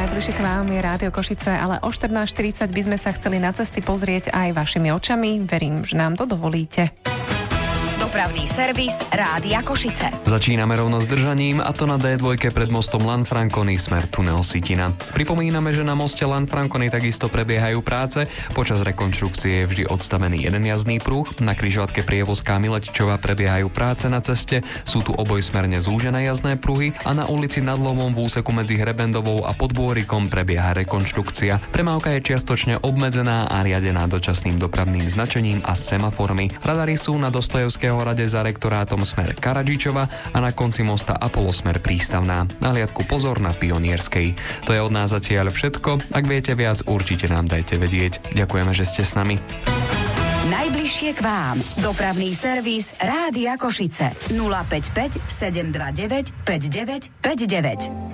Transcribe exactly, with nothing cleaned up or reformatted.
Najbližšie k vám je Rádio Košice, ale o štrnásť štyridsať by sme sa chceli na cesty pozrieť aj vašimi očami. Verím, že nám to dovolíte. Dopravný servis Rádia Košice. Začíname rovno s držaním, a to na dé dva pred mostom Lanfranconi smer tunel Sitina. Pripomíname, že na moste Lanfranconi takisto prebiehajú práce. Počas rekonštrukcie je vždy odstavený jeden jazdný pruh. Na križovatke Prievozká Miletičová prebiehajú práce na ceste. Sú tu obojsmerne zúžené jazdné pruhy a na ulici Nad Lomom v úseku medzi Hrebendovou a Podbôrikom prebieha rekonštrukcia. Premávka je čiastočne obmedzená a riadená dočasným dopravným značením a semaformy. Radary sú na Dostojevského rade za rektorátom smer Karadžičova a na konci mosta Apollo smer Prístavná. Na hliadku pozor na Pionierskej. To je od nás zatiaľ všetko. Ak viete viac, určite nám dajte vedieť. Ďakujeme, že ste s nami. Najbližšie k vám. Dopravný servis Rádia Košice. nula päť päť sedem dva deväť päť deväť päť deväť.